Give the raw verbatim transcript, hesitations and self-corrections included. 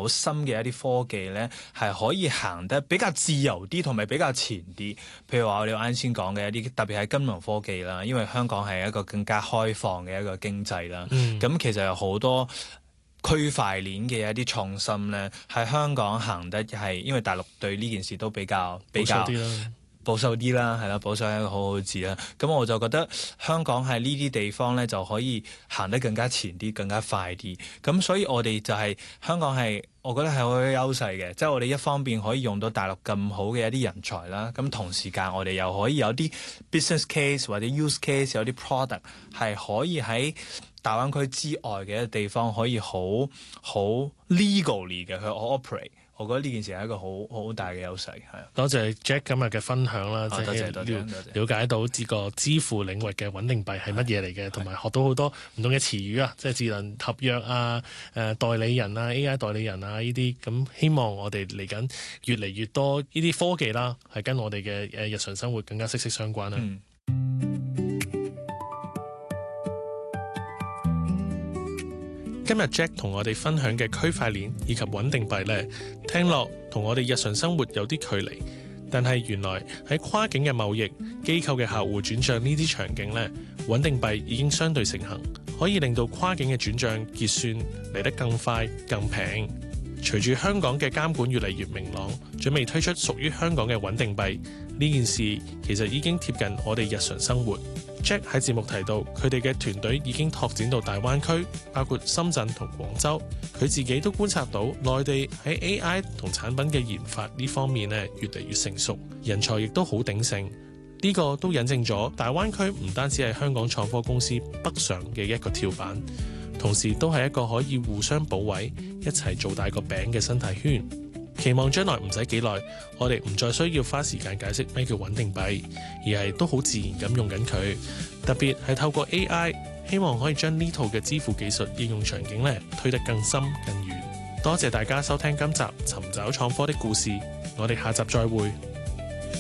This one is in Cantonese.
好深嘅一啲科技咧，係可以行得比較自由啲，同埋比較前啲。譬如話我哋啱先講嘅一啲，特別係金融科技啦，因為香港係一個更加開放嘅一個經濟啦。咁、嗯、其實有好多區塊鏈嘅一啲創新咧，喺香港行得係，因為大陸對呢件事都比較比較保守啲啦，係啦，保守係一個好好嘅字啦。咁我就覺得香港喺呢啲地方咧就可以行得更加前啲，更加快啲。咁所以我哋就係、是、香港係，我覺得係好有優勢嘅，即係我哋一方面可以用到大陸咁好嘅一啲人才啦，咁同時間我哋又可以有啲 business case 或者 use case， 有啲 product 係可以喺大灣區之外嘅一個地方可以好好 legally 嘅去 operate。我覺得呢件事係一個好好大嘅優勢，係啊！ 多謝 Jack 今日嘅分享啦，即係了了解到呢個支付領域嘅穩定幣係乜嘢嚟嘅，同埋學到好多唔同嘅詞語啊，即係智能合約啊、誒代理人啊、A I 代理人啊呢啲。咁希望我哋嚟緊越嚟越多呢啲科技啦，係跟我哋嘅誒日常生活更加息息相關啦。嗯今日 Jack 同我哋分享嘅區塊鏈以及穩定幣呢，聽落同我哋日常生活有啲距離，但係原來喺跨境嘅貿易、機構嘅客戶轉帳呢啲場景呢，穩定幣已經相對盛行，可以令到跨境嘅轉帳結算嚟得更快、更平。隨住香港嘅監管越嚟越明朗，準備推出屬於香港嘅穩定幣，呢件事其實已經貼近我哋日常生活。Jack 喺節目提到，佢哋嘅團隊已經拓展到大灣區，包括深圳同廣州。佢自己都觀察到，內地喺 A I 同產品嘅研發呢方面咧越嚟越成熟，人才亦都好鼎盛。呢個都引證咗大灣區唔單止係香港創科公司北上嘅一個跳板，同時都係一個可以互相補位、一齊做大個餅嘅生態圈。期望將來唔使幾耐，我哋唔再需要花時間解釋咩叫穩定幣，而係都好自然咁用緊佢。特別係透過 A I， 希望可以將呢套嘅支付技術應用場景咧推得更深更遠。多謝大家收聽今集尋找創科的故事，我哋下集再會。